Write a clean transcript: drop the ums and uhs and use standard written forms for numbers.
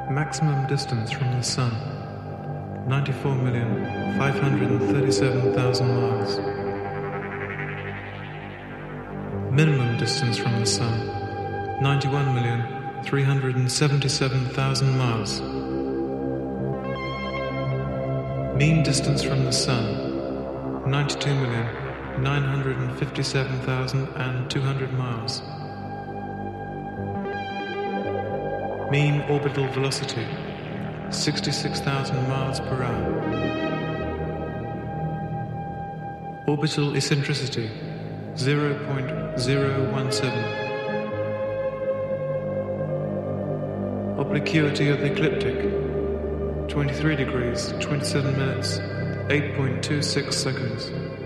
Maximum distance from the Sun, 94,537,000 miles. Minimum distance from the Sun, 91,377,000 miles. Mean distance from the Sun, 92,957,200 miles. Mean orbital velocity, 66,000 miles per hour. Orbital eccentricity, 0.017. Obliquity of the ecliptic, 23 degrees, 27 minutes, 8.26 seconds.